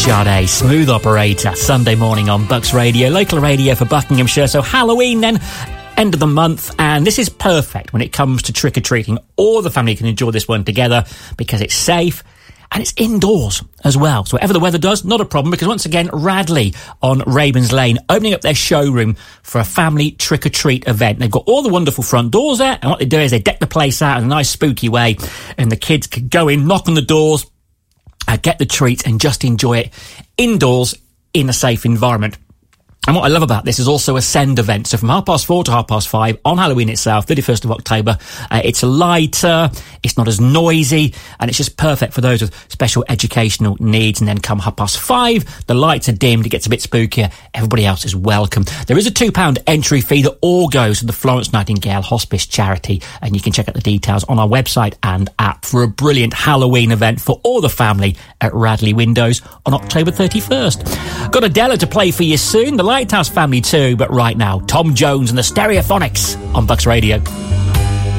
Sade, Smooth Operator, Sunday morning on Bucks Radio, local radio for Buckinghamshire. So Halloween then, end of the month, and this is perfect when it comes to trick-or-treating. All the family can enjoy this one together because it's safe and it's indoors as well. So whatever the weather does, not a problem, because once again, Radley on Ravens Lane opening up their showroom for a family trick-or-treat event. They've got all the wonderful front doors there, and what they do is they deck the place out in a nice spooky way, and the kids can go in, knock on the doors, get the treats and just enjoy it indoors in a safe environment. And what I love about this is also a send event. So from 4:30 to 5:30 on Halloween itself, 31st of October, it's lighter, it's not as noisy, and it's just perfect for those with special educational needs. And then come 5:30, the lights are dimmed, it gets a bit spookier, everybody else is welcome. There is a £2 entry fee that all goes to the Florence Nightingale Hospice charity, and you can check out the details on our website and app for a brilliant Halloween event for all the family at Radley Windows on October 31st. Got Adela to play for you soon, the Lighthouse family too, but right now, Tom Jones and the Stereophonics on Bucks Radio.